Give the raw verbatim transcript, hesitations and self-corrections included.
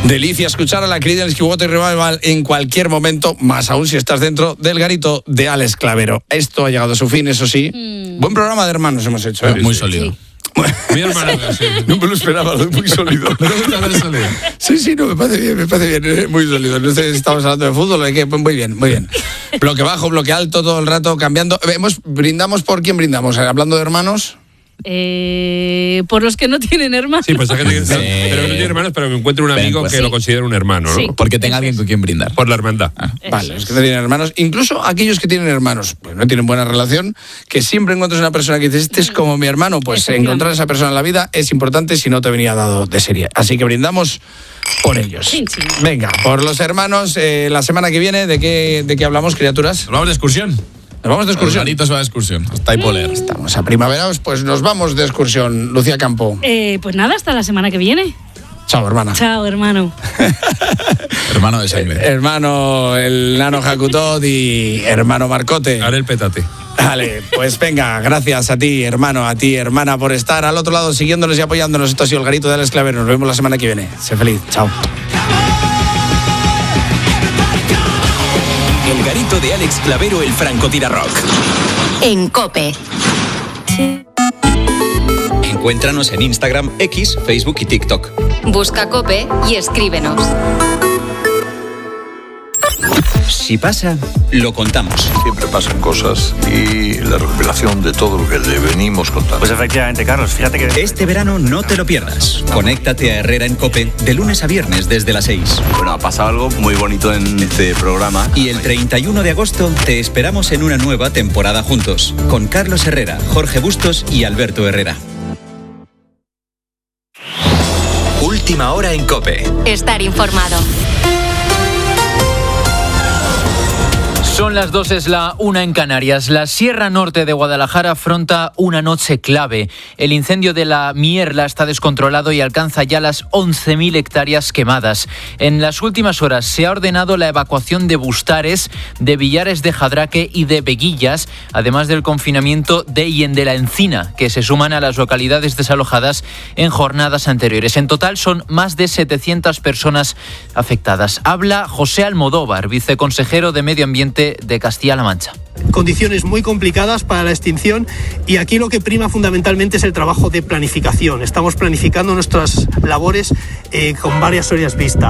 Delicia escuchar a la Creedence Clearwater Revival en cualquier momento, más aún si estás dentro del garito de Alex Clavero. Esto ha llegado a su fin, eso sí. Mm. Buen programa de hermanos hemos hecho. ¿eh? Muy sólido. Sí. Mi hermano, sí. No me lo esperaba, muy sólido. Sí, sí, no, me parece bien, me parece bien, muy sólido. No sé si estamos hablando de fútbol, ¿de qué? Muy bien, muy bien. Bloque bajo, bloque alto, todo el rato cambiando. Hemos, brindamos por quién brindamos, hablando de hermanos. Eh, por los que no tienen hermanos. Sí, pues hay gente que, sí. pero que no tiene hermanos, pero que encuentre un amigo pues, que sí. lo considere un hermano, ¿no? Sí. Porque tenga alguien con quien brindar. Por la hermandad. Ah, vale, los que no tienen hermanos, incluso aquellos que tienen hermanos, pues no tienen buena relación, que siempre encuentras una persona que dices, este es como mi hermano, pues encontrar a esa persona en la vida es importante si no te venía dado de serie. Así que brindamos por ellos. Sí, sí. Venga, por los hermanos, eh, la semana que viene, ¿de qué, de qué hablamos, criaturas? Nos vamos de excursión. Nos vamos de excursión. Los se va de excursión. Hasta Hipoler. Estamos a primaveraos, pues nos vamos de excursión. Lucía Campo. Eh, pues nada, hasta la semana que viene. Chao, hermana. Chao, hermano. Hermano de sangre. Hermano, el nano Jacutot y hermano Marcote. Haré el petate. Vale, pues venga, gracias a ti, hermano, a ti, hermana, por estar al otro lado siguiéndonos y apoyándonos. Esto ha sido el garito de Alex Clavero. Nos vemos la semana que viene. Sé feliz. Chao. El garito de Alex Clavero, el Francotira Rock. En COPE. Encuéntranos en Instagram, X, Facebook y TikTok. Busca COPE y escríbenos. Si pasa, lo contamos. Siempre pasan cosas y la recopilación de todo lo que le venimos contando. Pues efectivamente, Carlos, fíjate que... Este verano no te lo pierdas. Conéctate a Herrera en COPE de lunes a viernes desde las seis. Bueno, ha pasado algo muy bonito en este programa. Y el treinta y uno de agosto te esperamos en una nueva temporada juntos. Con Carlos Herrera, Jorge Bustos y Alberto Herrera. Última hora en COPE. Estar informado. Son las dos, es la una en Canarias. La Sierra Norte de Guadalajara afronta una noche clave. El incendio de la Mierla está descontrolado y alcanza ya las once mil hectáreas quemadas. En las últimas horas se ha ordenado la evacuación de Bustares, de Villares de Jadraque y de Veguillas, además del confinamiento de Hien de la Encina, que se suman a las localidades desalojadas en jornadas anteriores. En total son más de setecientas personas afectadas. Habla José Almodóvar, viceconsejero de Medio Ambiente de Castilla-La Mancha. Condiciones muy complicadas para la extinción y aquí lo que prima fundamentalmente es el trabajo de planificación. Estamos planificando nuestras labores eh, con varias horas vista.